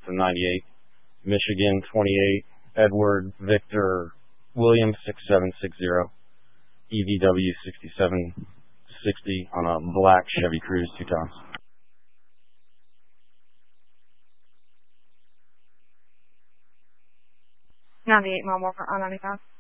Wisconsin 98, Michigan 28, Edward Victor William 6760, EVW 6760 on a black Chevy Cruze 2 tons. 98 mile more on 95.